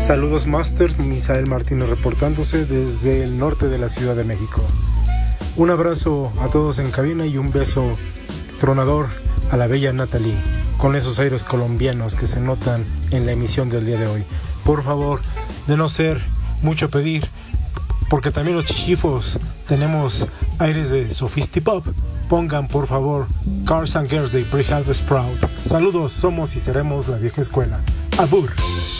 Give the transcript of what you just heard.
Saludos Masters, Misael Martínez reportándose desde el norte de la Ciudad de México. Un abrazo a todos en cabina y un beso tronador a la bella Natalie, con esos aires colombianos que se notan en la emisión del día de hoy. Por favor, de no ser mucho pedir, porque también los chichifos tenemos aires de Sophistipop. Pongan por favor Cars and Girls de Pre-Harvest Proud. Saludos, somos y seremos la vieja escuela. Abur.